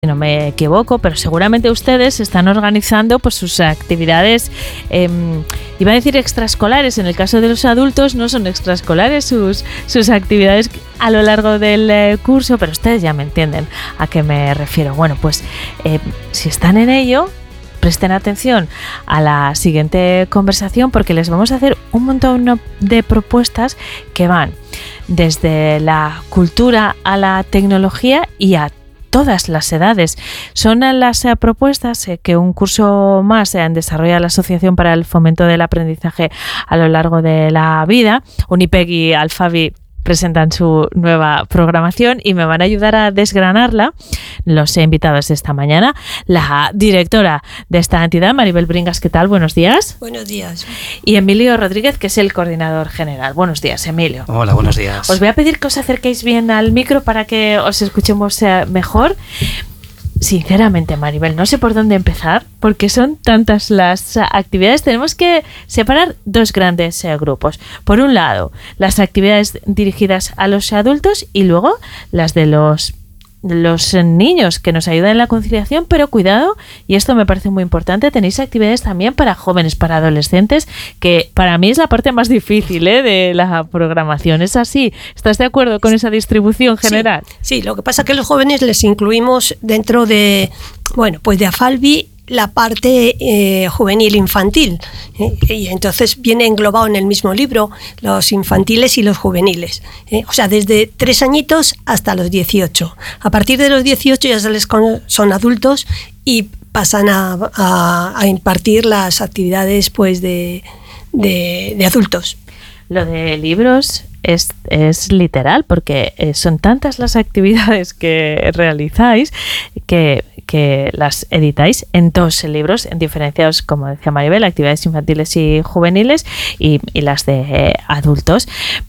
no me equivoco, pero seguramente ustedes están organizando pues sus actividades, iba a decir extraescolares. En el caso de los adultos no son extraescolares sus actividades a lo largo del curso, pero ustedes ya me entienden a qué me refiero. Bueno, pues si están en ello, presten atención a la siguiente conversación, porque les vamos a hacer un montón de propuestas que van desde la cultura a la tecnología y a todas las edades. Son las propuestas que un curso más desarrolla la Asociación para el Fomento del Aprendizaje a lo largo de la vida. Unipeg y Alfavi presentan su nueva programación y me van a ayudar a desgranarla los invitados de esta mañana. La directora de esta entidad, Maribel Bringas, ¿qué tal? Buenos días. Buenos días. Y Emilio Rodríguez, que es el coordinador general. Buenos días, Emilio. Hola, buenos días. Os voy a pedir que os acerquéis bien al micro para que os escuchemos mejor. Sinceramente, Maribel, no sé por dónde empezar, porque son tantas las actividades. Tenemos que separar dos grandes grupos. Por un lado, las actividades dirigidas a los adultos y luego las de los niños, que nos ayudan en la conciliación, pero cuidado, y esto me parece muy importante, tenéis actividades también para jóvenes, para adolescentes, que para mí es la parte más difícil de la programación. ¿Es así? ¿Estás de acuerdo con esa distribución general? Sí, lo que pasa es que los jóvenes les incluimos dentro de, pues de AFALBI, la parte juvenil infantil, y entonces viene englobado en el mismo libro los infantiles y los juveniles, o sea, desde 3 añitos hasta los 18. A partir de los 18 ya son adultos y pasan a impartir las actividades pues de adultos. Lo de libros es literal, porque son tantas las actividades que realizáis que las editáis en 2 libros diferenciados, como decía Maribel, actividades infantiles y juveniles y las de adultos.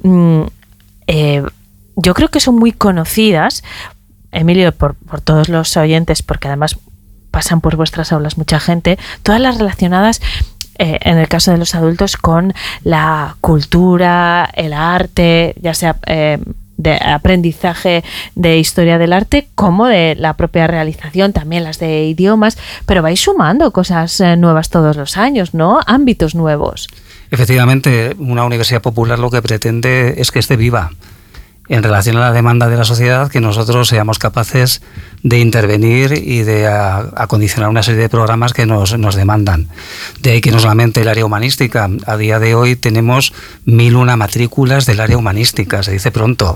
Yo creo que son muy conocidas, Emilio, por todos los oyentes, porque además pasan por vuestras aulas mucha gente, todas las relacionadas en el caso de los adultos con la cultura, el arte, ya sea de aprendizaje de historia del arte como de la propia realización, también las de idiomas, pero vais sumando cosas nuevas todos los años, ¿no? Ámbitos nuevos. Efectivamente, una universidad popular lo que pretende es que esté viva en relación a la demanda de la sociedad, que nosotros seamos capaces de intervenir y de acondicionar una serie de programas que nos demandan. De ahí que no solamente el área humanística, a día de hoy tenemos 1001 matrículas del área humanística, se dice pronto.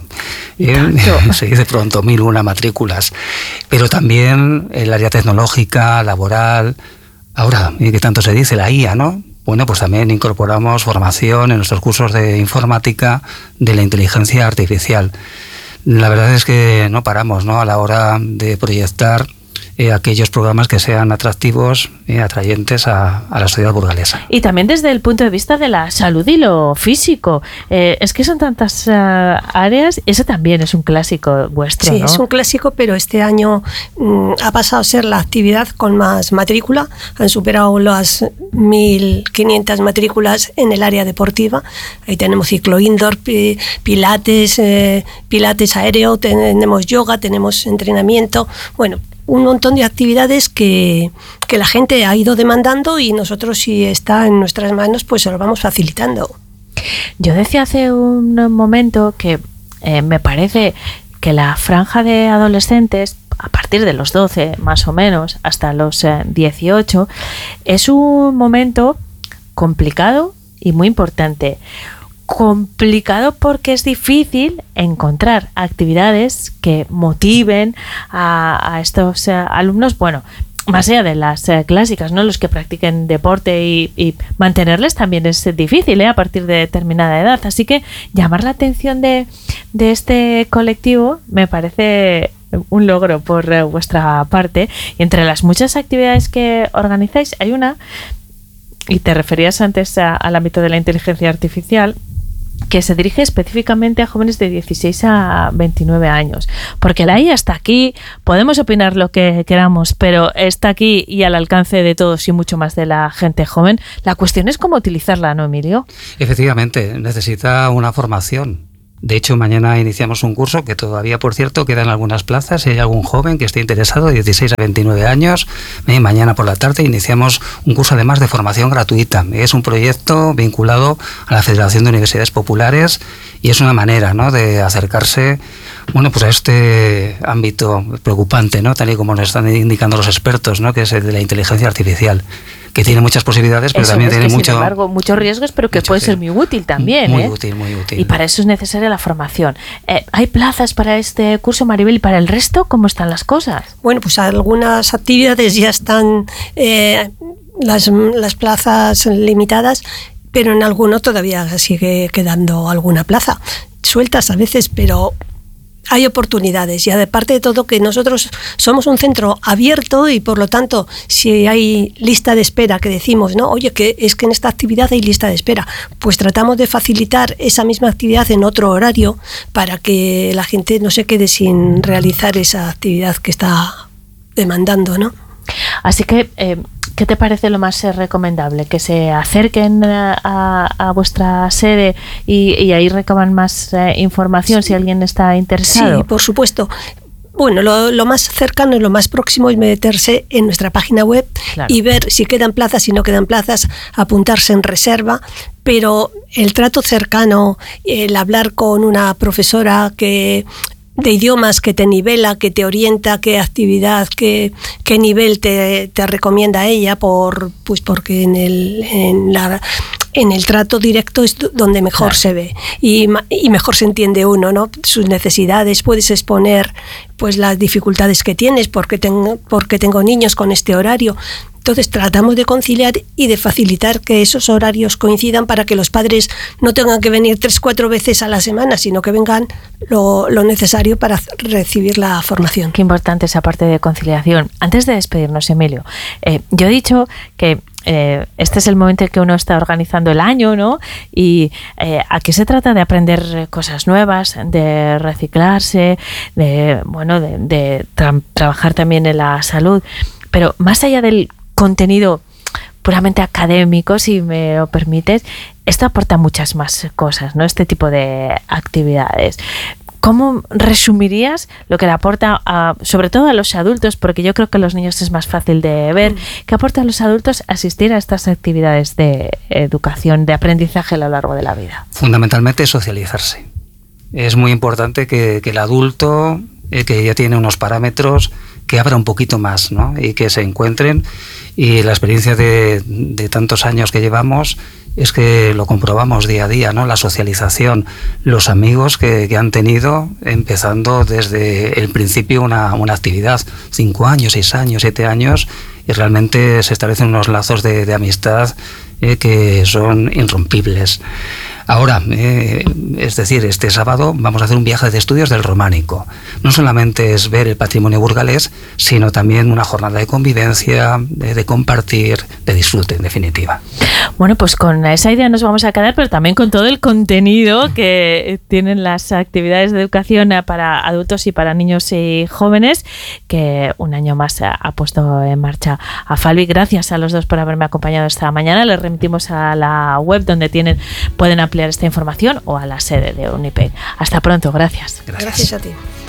Se dice pronto, 1001 matrículas. Pero también el área tecnológica, laboral, ahora, que tanto se dice, la IA, ¿no? Bueno, pues también incorporamos formación en nuestros cursos de informática de la inteligencia artificial. La verdad es que no paramos, ¿no?, a la hora de proyectar aquellos programas que sean atractivos y atrayentes a la sociedad burgalesa. Y también desde el punto de vista de la salud y lo físico. Es que son tantas áreas. Eso también es un clásico vuestro, sí, ¿no? Es un clásico, pero este año ha pasado a ser la actividad con más matrícula. Han superado las 1.500 matrículas en el área deportiva. Ahí tenemos ciclo indoor, pilates aéreo, tenemos yoga, tenemos entrenamiento. Bueno, un montón de actividades que la gente ha ido demandando, y nosotros, si está en nuestras manos, pues se lo vamos facilitando. Yo decía hace un momento que me parece que la franja de adolescentes, a partir de los 12 más o menos hasta los 18, es un momento complicado y muy importante. Complicado porque es difícil encontrar actividades que motiven a estos alumnos, bueno, más allá de las clásicas, ¿no?, los que practiquen deporte, y mantenerles también es difícil, a partir de determinada edad. Así que llamar la atención de este colectivo me parece un logro por vuestra parte. Y entre las muchas actividades que organizáis hay una, y te referías antes al ámbito de la inteligencia artificial, que se dirige específicamente a jóvenes de 16 a 29 años. Porque la IA está aquí, podemos opinar lo que queramos, pero está aquí y al alcance de todos y mucho más de la gente joven. La cuestión es cómo utilizarla, ¿no, Emilio? Efectivamente, necesita una formación De hecho, mañana iniciamos un curso que todavía, por cierto, quedan algunas plazas. Si hay algún joven que esté interesado, de 16 a 29 años, mañana por la tarde iniciamos un curso además de formación gratuita. Es un proyecto vinculado a la Federación de Universidades Populares y es una manera, ¿no?, de acercarse, bueno, pues a este ámbito preocupante, ¿no?, tal y como nos están indicando los expertos, ¿no?, que es el de la inteligencia artificial, que tiene muchas posibilidades, pero también tiene sin embargo, muchos riesgos, pero que puede ser muy útil también. Muy útil, muy útil. Y para eso es necesaria la formación. ¿Hay plazas para este curso, Maribel, y para el resto cómo están las cosas? Bueno, pues algunas actividades ya están las plazas limitadas, pero en alguno todavía sigue quedando alguna plaza. Sueltas a veces, pero hay oportunidades, y aparte de todo que nosotros somos un centro abierto y por lo tanto si hay lista de espera, que decimos, ¿no?, oye, que es que en esta actividad hay lista de espera, pues tratamos de facilitar esa misma actividad en otro horario para que la gente no se quede sin realizar esa actividad que está demandando, ¿no? Así que, ¿qué te parece lo más recomendable? ¿Que se acerquen a vuestra sede y ahí recaban más información si alguien está interesado? Sí, por supuesto. Bueno, lo más cercano y lo más próximo es meterse en nuestra página web, claro, y ver si quedan plazas, si no quedan plazas, apuntarse en reserva. Pero el trato cercano, el hablar con una profesora de idiomas que te nivela, que te orienta qué actividad, qué nivel te recomienda ella, porque en el trato directo es donde mejor, claro, se ve y mejor se entiende uno, ¿no?, sus necesidades. Puedes exponer pues las dificultades que tienes, porque tengo niños con este horario. Entonces tratamos de conciliar y de facilitar que esos horarios coincidan para que los padres no tengan que venir 3-4 veces a la semana, sino que vengan lo necesario para recibir la formación. Qué importante esa parte de conciliación. Antes de despedirnos, Emilio, yo he dicho que este es el momento en que uno está organizando el año, ¿no? Y aquí se trata de aprender cosas nuevas, de reciclarse, de trabajar también en la salud. Pero más allá del contenido puramente académico, si me lo permites, esto aporta muchas más cosas, ¿no?, este tipo de actividades. ¿Cómo resumirías lo que le aporta sobre todo a los adultos? Porque yo creo que a los niños es más fácil de ver. ¿Qué aporta a los adultos asistir a estas actividades de educación, de aprendizaje a lo largo de la vida? Fundamentalmente socializarse. Es muy importante que el adulto, que ya tiene unos parámetros, que abra un poquito más, ¿no?, y que se encuentren. Y la experiencia de tantos años que llevamos es que lo comprobamos día a día, ¿no?, la socialización, los amigos que han tenido empezando desde el principio una actividad, 5 años, 6 años, 7 años, y realmente se establecen unos lazos de amistad que son irrompibles. Ahora, es decir, este sábado vamos a hacer un viaje de estudios del románico. No solamente es ver el patrimonio burgalés, sino también una jornada de convivencia, de compartir, de disfrute, en definitiva. Bueno, pues con esa idea nos vamos a quedar, pero también con todo el contenido que tienen las actividades de educación para adultos y para niños y jóvenes, que un año más ha puesto en marcha AFALBI. Gracias a los dos por haberme acompañado esta mañana. Les remitimos a la web donde pueden ampliar esta información, o a la sede de Unipec. Hasta pronto, gracias. Gracias a ti.